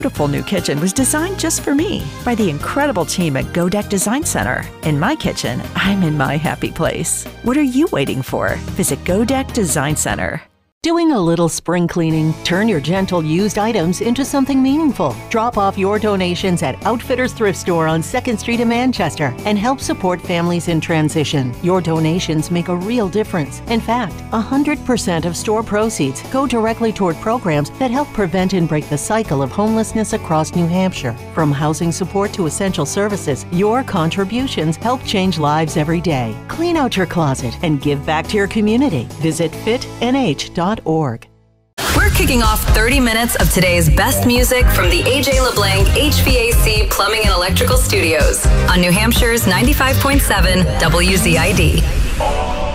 beautiful new kitchen was designed just for me by the incredible team at Godek Design Center. In my kitchen, I'm in my happy place. What are you waiting for? Visit Godek Design Center. Doing a little spring cleaning? Turn your gentle used items into something meaningful. Drop off your donations at Outfitters Thrift Store on 2nd Street in Manchester and help support families in transition. Your donations make a real difference. In fact, 100% of store proceeds go directly toward programs that help prevent and break the cycle of homelessness across New Hampshire. From housing support to essential services, your contributions help change lives every day. Clean out your closet and give back to your community. Visit fitnh.org. We're kicking off 30 minutes of today's best music from the AJ LeBlanc HVAC Plumbing and Electrical Studios on New Hampshire's 95.7 WZID.